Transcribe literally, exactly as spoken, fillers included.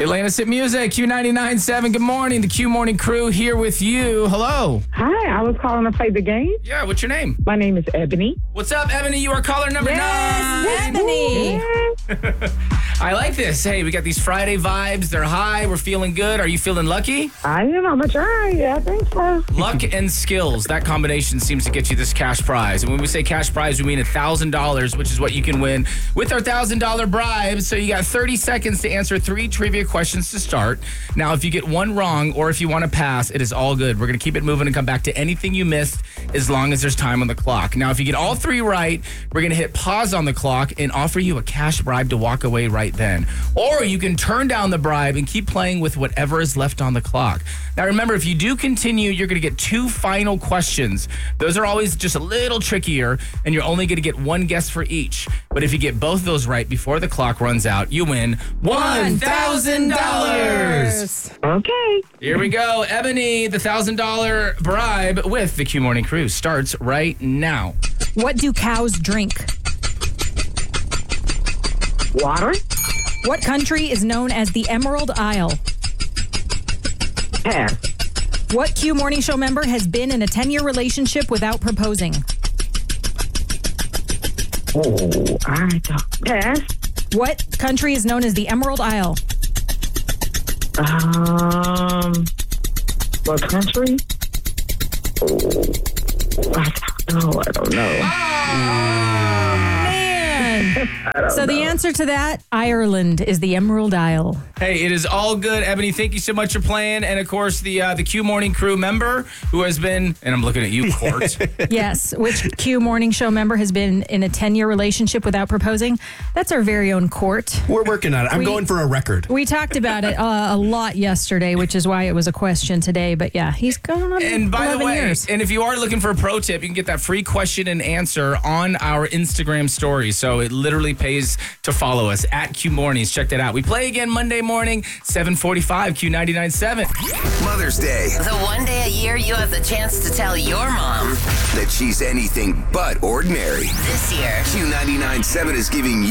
Atlantis Hit Music, Q ninety-nine point seven. Good morning. The Q Morning Crew here with you. Hello. Hi, I was calling to play the game. Yeah, what's your name? My name is Ebony. What's up, Ebony? You are caller number Yes, nine. Ebony. I like this. Hey, we got these Friday vibes. They're high. We're feeling good. Are you feeling lucky? I am. I'm a try. Yeah, I think so. Luck and skills. That combination seems to get you this cash prize. And when we say cash prize, we mean one thousand dollars, which is what you can win with our one thousand dollars bribe. So you got thirty seconds to answer three trivia questions to start. Now, if you get one wrong or if you want to pass, it is all good. We're going to keep it moving and come back to anything you missed as long as there's time on the clock. Now, if you get all three right, we're going to hit pause on the clock and offer you a cash bribe to walk away right then. Or you can turn down the bribe and keep playing with whatever is left on the clock. Now, remember, if you do continue, you're going to get two final questions. Those are always just a little trickier, and you're only going to get one guess for each. But if you get both of those right before the clock runs out, you win one thousand dollars. Okay. Here we go. Ebony, the one thousand dollars bribe with the Q Morning Crew starts right now. What do cows drink? Water. What country is known as the Emerald Isle? Pass. What Q Morning Show member has been in a ten-year relationship without proposing? Oh, I don't. Pass. What country is known as the Emerald Isle? Um, what country? Oh, I don't know. I don't know. Man. So the answer to that, Ireland is the Emerald Isle. Hey, it is all good, Ebony. Thank you so much for playing. And, of course, the uh, the Q Morning Crew member who has been, and I'm looking at you, Court. Yes, which Q Morning Show member has been in a ten-year relationship without proposing? That's our very own Court. We're working on it. I'm We- going for a record. We talked about it uh, a lot yesterday, which is why it was a question today. But yeah, he's going on And by the eleven way, years. and if you are looking for a pro tip, you can get that free question and answer on our Instagram story. So it literally pays to follow us at Q Mornings. Check that out. We play again Monday morning, seven forty-five, Q ninety-nine point seven. Mother's Day. The one day a year you have the chance to tell your mom. That she's anything but ordinary. This year, Q ninety-nine point seven is giving